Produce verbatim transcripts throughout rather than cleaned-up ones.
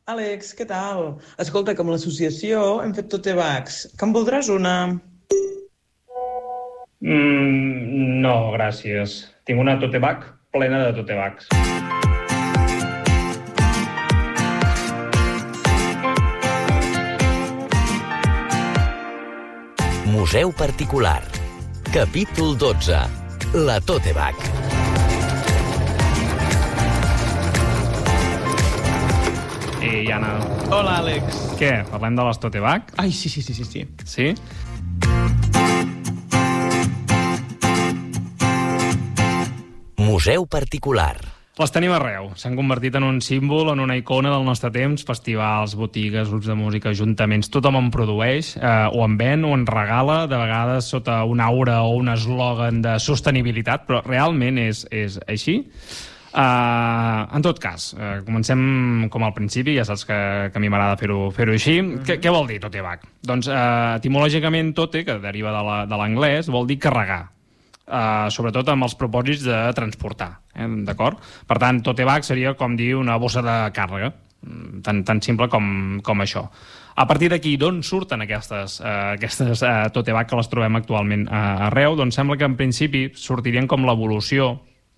Àlex, què tal? Escolta, que amb l'associació hem fet tote bags. Que en voldràs una? Mm, no, gràcies. Tinc una tote bag plena de tote bags. Museu particular. Capítol dotze. La tote bag. Ei, Anna. Hola, Àlex. Què? Parlem de les tote bag? Ai, sí, sí, sí, sí, sí. Sí? Museu particular. Les tenim arreu. S'han convertit en un símbol, en una icona del nostre temps. Festivals, botigues, grups de música, ajuntaments, tothom en produeix, eh, o en ven, o en regala, de vegades sota una aura o un eslògan de sostenibilitat, però realment és, és així. Uh, en tot cas, uh, comencem com al principi, ja saps que, que a mi m'agrada fer-ho fer-ho així. Mm-hmm. Què, què vol dir tote bag? Doncs uh, etimològicament tote, que deriva de l'anglès, vol dir carregar. Uh, sobretot amb els propòsits de transportar, eh? D'acord? Per tant, tote bag seria com dir una bossa de càrrega, tan, tan simple com, com això. A partir d'aquí, d'on surten aquestes, uh, aquestes uh, tote bag que les trobem actualment uh, arreu? Doncs sembla que en principi sortirien com l'evolució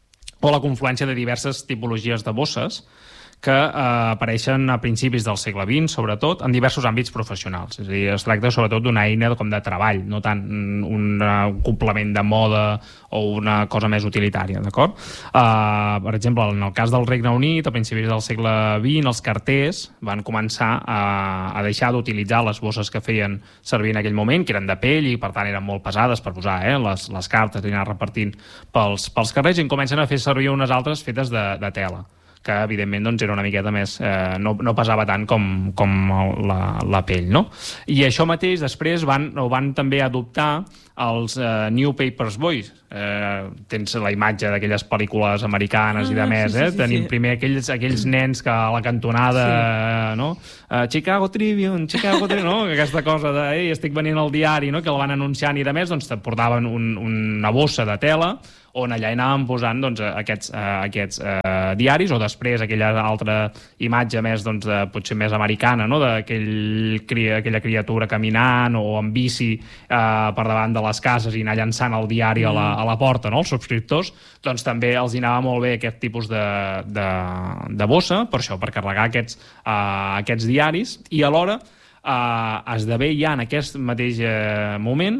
o la confluència de diverses tipologies de bosses que eh, apareixen a principis del segle vint, sobretot, en diversos àmbits professionals. És a dir, es tracta sobretot d'una eina com de treball, no tant un, un complement de moda o una cosa més utilitària, d'acord? Uh, per exemple, en el cas del Regne Unit, a principis del segle vint, els carters van començar a, a deixar d'utilitzar les bosses que feien servir en aquell moment, que eren de pell i, per tant, eren molt pesades per posar eh, les, les cartes i anar repartint pels, pels carrers, i en comencen a fer servir unes altres fetes de, de tela, que evidentment doncs, era una miqueta més... Eh, no, no pesava tant com, com la, la pell, no? I això mateix després van, ho van també adoptar els eh, New Papers Boys. Eh, tens la imatge d'aquelles pel·lícules americanes ah, i de més, sí, sí, eh? Sí, Tenim sí. primer aquells, aquells nens que a la cantonada, sí. no? Uh, Chicago Tribune, Chicago Tribune, no? Aquesta cosa de, ei, estic venint al diari, no? Que el van anunciant i de més, doncs portaven un, una bossa de tela on allà hi anàvem posant doncs, aquests, uh, aquests uh, diaris, o després aquella altra imatge més, doncs, de, potser més americana, no? D'aquell, aquella criatura caminant o en bici uh, per davant de les cases i anar llançant el diari mm. a, la, a la porta, no? Els subscriptors, doncs també els hi anava molt bé aquest tipus de, de, de bossa, per això, per carregar aquests, uh, aquests diaris, i alhora uh, esdevé ja en aquest mateix uh, moment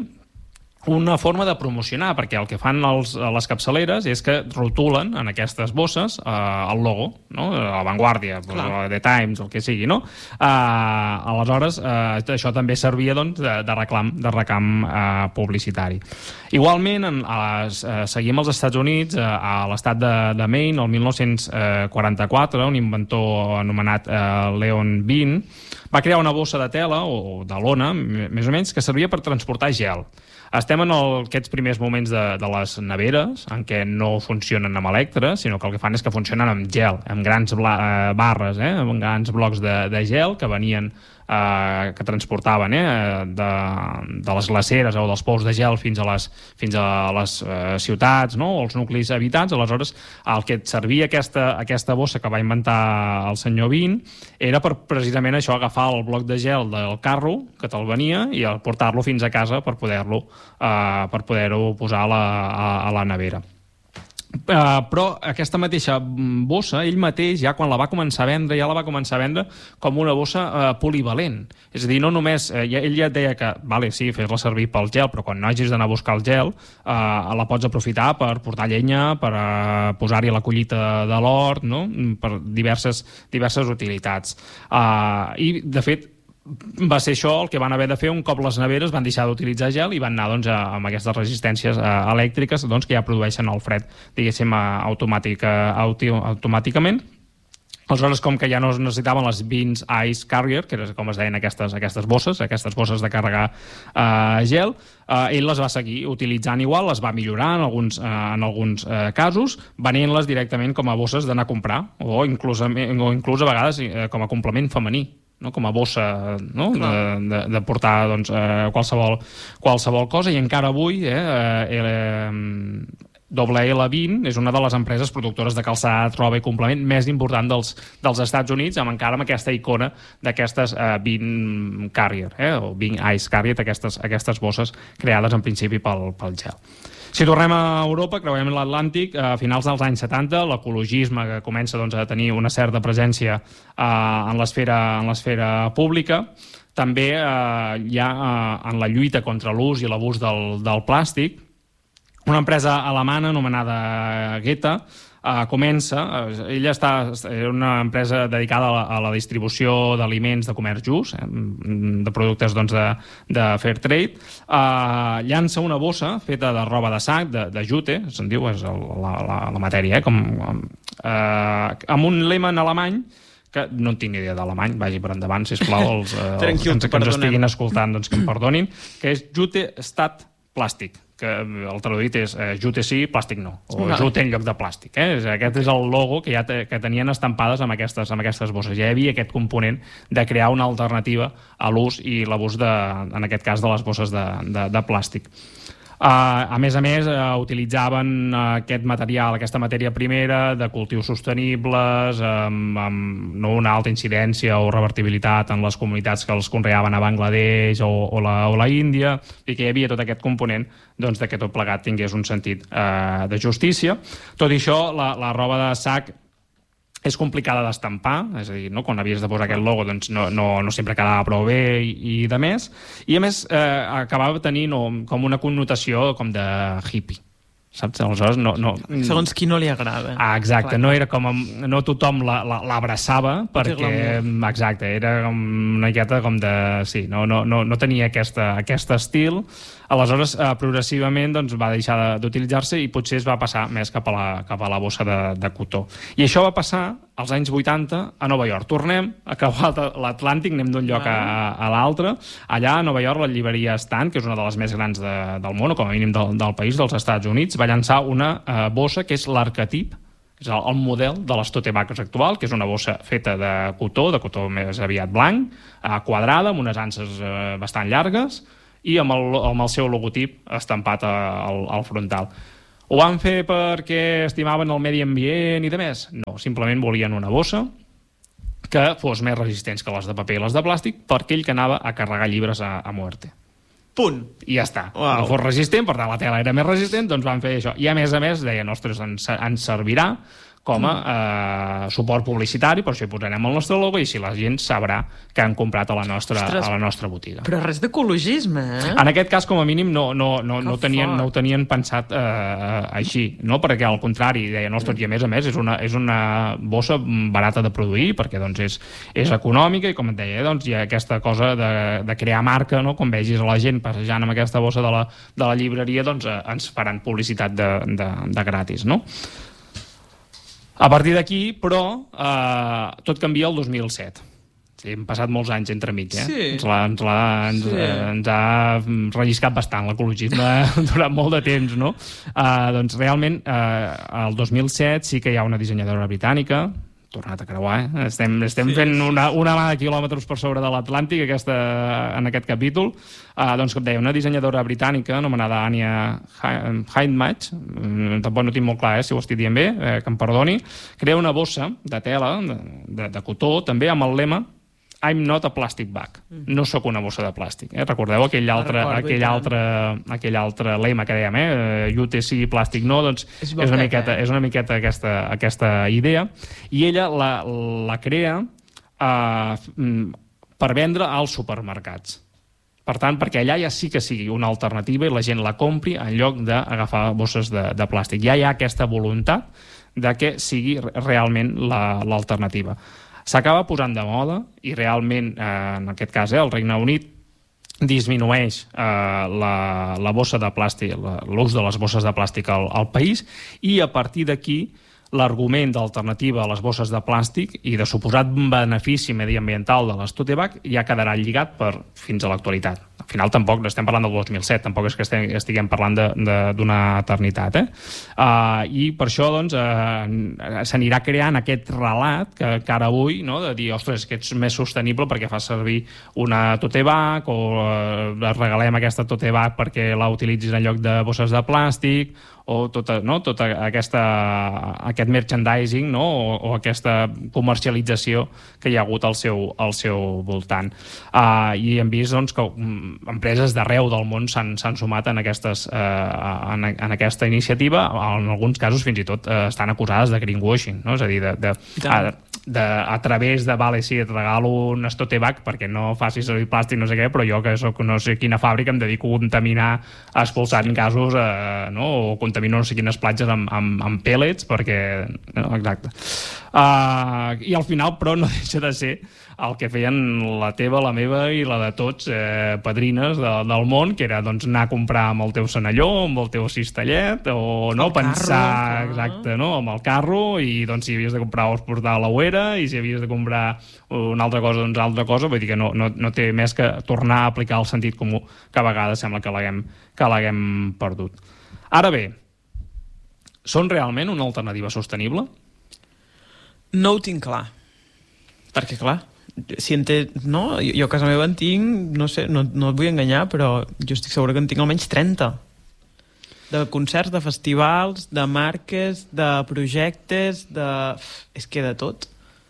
una forma de promocionar, perquè el que fan els, les capçaleres és que rotulen en aquestes bosses eh, el logo, no? La Vanguardia, el The Times, el que sigui, no? Eh, aleshores, eh, això també servia doncs, de, de reclam, de recam eh, publicitari. Igualment, en, a les, eh, seguim als Estats Units, eh, a l'estat de, de Maine, el mil nou-cents quaranta-quatre, un inventor anomenat eh, Leon Bean va crear una bossa de tela, o de lona, més o menys, que servia per transportar gel. Estem en el, aquests primers moments de, de les neveres, en què no funcionen amb electre, sinó que el que fan és que funcionen amb gel, amb grans bla, eh, barres, eh, amb grans blocs de, de gel que venien, eh, que transportaven eh, de, de les glaceres o dels pous de gel fins a les, fins a les eh, ciutats, no? O els nuclis habitats. Aleshores, el que et servia aquesta, aquesta bossa que va inventar el senyor Bean era per precisament això, agafar el bloc de gel del carro que te'l venia i portar-lo fins a casa per poder-lo Uh, per poder-ho posar a la, a, a la nevera. Uh, però aquesta mateixa bossa, ell mateix, ja quan la va començar a vendre, ja la va començar a vendre com una bossa uh, polivalent. És a dir, no només... Uh, ja, ell ja et deia que, vale, sí, fes-la servir pel gel, però quan no hagis d'anar a buscar el gel, uh, la pots aprofitar per portar llenya, per uh, posar-hi a la collita de l'hort, no? Per diverses, diverses utilitats. Uh, I, de fet, va ser això el que van haver de fer un cop les neveres van deixar d'utilitzar gel i van anar doncs, a, amb aquestes resistències eh, elèctriques doncs, que ja produeixen el fred, diguéssim, automàtic, auti, automàticament. Aleshores, com que ja no necessitaven les Bean's Ice Carrier, que era com es deien aquestes, aquestes bosses, aquestes bosses de carregar eh, gel, eh, ell les va seguir utilitzant igual, les va millorar en alguns, eh, en alguns eh, casos, venent-les directament com a bosses d'anar a comprar, o inclús, o inclús a vegades eh, com a complement femení, no? Com a bossa, no? de, de, de portar doncs, eh, qualsevol, qualsevol cosa, i encara avui eh, eh, Double L vint és una de les empreses productores de calçat, roba i complement més important dels, dels Estats Units, amb encara amb aquesta icona d'aquestes uh, Bean Carrier, eh, o Bean Ice Carrier, aquestes, aquestes bosses creades en principi pel, pel gel. Si tornem a Europa, creuem l'Atlàntic, a finals dels anys setanta, l'ecologisme que comença doncs, a tenir una certa presència uh, en l'esfera en l'esfera pública, també uh, hi ha uh, en la lluita contra l'ús i l'abús del, del plàstic, una empresa alemana anomenada Geta uh, comença, uh, ella està, és una empresa dedicada a la, a la distribució d'aliments de comerç just, eh, de productes doncs, de, de fair trade, uh, llança una bossa feta de roba de sac, de, de jute, se'n diu, és el, la, la, la matèria, eh, com, uh, amb un lema en alemany, que no en tinc ni idea d'alemany, vagi per endavant, sisplau, els, uh, els que, ens, que ens estiguin escoltant, doncs que em perdonin, que és Jute Statt Plàstic, que el traduït és eh, jute sí, plàstic no, o no. Jute en lloc de plàstic. Eh? Aquest és el logo que ja te, que tenien estampades amb aquestes, amb aquestes bosses. Ja hi havia aquest component de crear una alternativa a l'ús i l'abús, de, en aquest cas, de les bosses de, de, de plàstic. Uh, a més a més, uh, utilitzaven uh, aquest material, aquesta matèria primera de cultius sostenibles, amb, amb no una alta incidència o revertibilitat en les comunitats que els conreaven a Bangladesh o, o, la, o la Índia, i que hi havia tot aquest component doncs, de que tot plegat tingués un sentit uh, de justícia. Tot i això, la, la roba de sac és complicada d'estampar, és a dir, no? Quan havies de posar aquest logo doncs no, no, no sempre quedava prou bé i, i de més, i a més eh, acabava tenint no, com una connotació com de hippie, saps? Aleshores no... no segons qui no li agrada. Ah, exacte, clar. No era com... no tothom l'abraçava la, la, perquè... Exacte, era com una miqueta com de... Sí, no, no, no, no tenia aquesta, aquest estil. Aleshores, eh, progressivament doncs, va deixar d'utilitzar-se i potser es va passar més cap a la, cap a la bossa de, de cotó. I això va passar als anys vuitanta a Nova York. Tornem a creuar l'Atlàntic, anem d'un lloc a, a l'altre. Allà a Nova York la llibreria Stan, que és una de les més grans de, del món, o com a mínim del, del país, dels Estats Units, va llançar una eh, bossa que és l'arquetip, és el, el model de les tote bags actual, que és una bossa feta de cotó, de cotó més aviat blanc, eh, quadrada, amb unes anses eh, bastant llargues, i amb el, amb el seu logotip estampat al, al frontal. Ho van fer perquè estimaven el medi ambient i de més? No, simplement volien una bossa que fos més resistent que les de paper i les de plàstic per aquell que anava a carregar llibres a, a muerte. Punt. I ja està. Wow. No fos resistent, per tant la tela era més resistent, doncs van fer això. I a més a més deien, ostres, ens, ens servirà com a eh, suport publicitari, per això hi posarem el nostre logo i si la gent sabrà que han comprat a la nostra, Ostres, a la nostra botiga. Però res d'ecologisme, eh? En aquest cas, com a mínim, no, no, no, no, tenien, no ho tenien pensat eh, així, no? Perquè al contrari, deien, ostres, i a més a més és una, és una bossa barata de produir, perquè doncs, és, és econòmica i, com et deia, doncs, hi ha aquesta cosa de, de crear marca, no? Quan vegis a la gent passejant amb aquesta bossa de la, de la llibreria, doncs eh, ens faran publicitat de, de, de gratis, no? A partir d'aquí, però, eh, tot canvia el dos mil set. Sí, hem passat molts anys entremig, eh? Sí. Ens, la, ens, la, ens, sí. eh, ens ha relliscat bastant l'ecologisme durant molt de temps, no? Eh, doncs realment, eh, el dos mil set sí que hi ha una dissenyadora britànica, tornat a creuar, eh? Estem, estem sí. fent una, una mà de quilòmetres per sobre de l'Atlàntic aquesta, en aquest capítol. Uh, doncs, com deia, una dissenyadora britànica anomenada Anya Hindmarch, mm, tampoc no tinc molt clar eh, si ho estic dient bé, eh, que em perdoni, crea una bossa de tela, de, de, de cotó, també amb el lema I'm not a plastic bag. No sóc una bossa de plàstic. Eh? Recordeu aquell altre, recordo, aquell, altre, aquell altre lema que dèiem, eh? U T C, plàstic no, doncs és, és, una miqueta, és una miqueta aquesta, aquesta idea. I ella la, la crea eh, per vendre als supermercats. Per tant, perquè allà ja sí que sigui una alternativa i la gent la compri en lloc d'agafar bosses de, de plàstic. Ja hi ha aquesta voluntat de que sigui realment l'alternativa. La, S'acaba posant de moda i realment, eh, en aquest cas, eh, el Regne Unit disminueix eh, la, la bossa de plàstic, l'ús de les bosses de plàstic al, al país, i a partir d'aquí l'argument d'alternativa a les bosses de plàstic i de suposat benefici mediambiental de les tote bag ja quedarà lligat per, fins a l'actualitat. Al final tampoc estem parlant del dos mil set, tampoc és que estem, estiguem parlant d'una eternitat. Eh? Uh, I per això doncs, uh, s'anirà creant aquest relat que, que ara avui, no, de dir, ostres, que ets més sostenible perquè fas servir una tote bag o uh, regalem aquesta tote bag perquè la utilitzis en lloc de bosses de plàstic o tota, no? tota aquesta, aquest merchandising, no? o, o aquesta comercialització que hi ha hagut al seu, al seu voltant. Uh, I hem vist doncs, que um, empreses d'arreu del món s'han sumat en, aquestes, uh, en, en aquesta iniciativa, en alguns casos fins i tot uh, estan acusades de greenwashing, no? És a dir, de, de, a, de, a través de, vale, sí, et regalo un tote bag perquè no facis servir plàstic, no sé què, però jo que soc no sé quina fàbrica em dedico a contaminar expulsant gasos, uh, no? O contamino no sé quines platges amb, amb, amb pellets perquè... No, exacte. Uh, I al final, però, no deixa de ser el que feien la teva, la meva i la de tots eh, padrines de, del món, que era doncs, anar a comprar amb el teu senalló, amb el teu cistellet, o no, el pensar carro, exacte, no? Amb el carro, i doncs, si havies de comprar os portar a l'ouera, i si havies de comprar una altra cosa, doncs altra cosa, vull dir que no, no, no té més que tornar a aplicar el sentit comú, que a vegades sembla que l'haguem que l'haguem perdut. Ara bé, són realment una alternativa sostenible? No ho tinc clar. Perquè, clar, si en té, no? Jo, jo a casa meva en tinc, no sé, no, no et vull enganyar, però jo estic segura que en tinc almenys trenta. De concerts, de festivals, de marques, de projectes, de... És que de tot.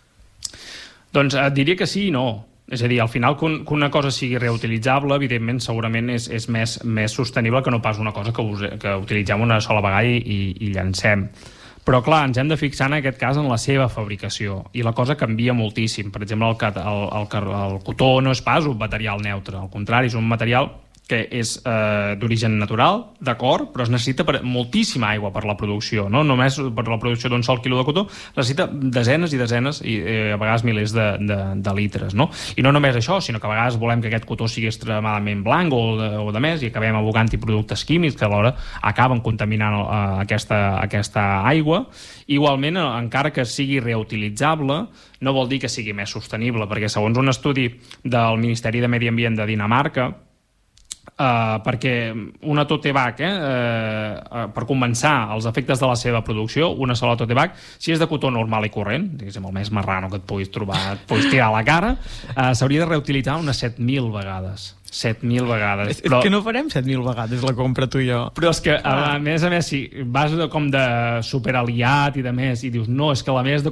Doncs et diria que sí i no. És a dir, al final que, un, que una cosa sigui reutilitzable, evidentment, segurament és, és més, més sostenible que no pas una cosa que, us, que utilitzem una sola vegada i, i, i llancem. Però, clar, ens hem de fixar en aquest cas en la seva fabricació, i la cosa canvia moltíssim. Per exemple, el, el, el, el cotó no és pas un material neutre, al contrari, és un material que és eh, d'origen natural, d'acord, però es necessita per moltíssima aigua per la producció, no? Només per la producció d'un sol quilo de cotó necessita desenes i desenes i eh, a vegades milers de, de, de litres, no? I no només això, sinó que a vegades volem que aquest cotó sigui extremadament blanc o de, o de més, i acabem abocant-hi productes químics que alhora acaben contaminant eh, aquesta, aquesta aigua. Igualment, encara que sigui reutilitzable, no vol dir que sigui més sostenible, perquè segons un estudi del Ministeri de Medi Ambient de Dinamarca, Uh, perquè una tote bag, eh, uh, per començar els efectes de la seva producció, una sola tote bag, si és de cotó normal i corrent, diguéssim, el més marrano que et puguis trobar, et puguis tirar a la cara, uh, s'hauria de reutilitzar unes set mil vegades. set mil vegades. És, però... és que no farem set mil vegades la compra tu i jo. Però és que, a, a més a més, si vas de, com de superaliat i de més, i dius, no, és que la més de